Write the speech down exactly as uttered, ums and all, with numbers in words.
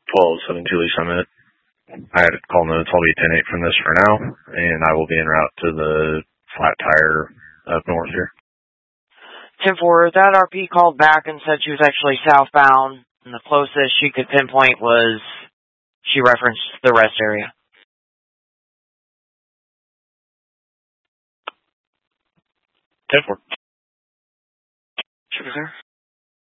twelve seven Julie Summit. I had a call notes. I'll be ten eight from this for now, and I will be en route to the flat tire up north here. ten four, that R P called back and said she was actually southbound, and the closest she could pinpoint was, she referenced the rest area. ten four. Sure, sir.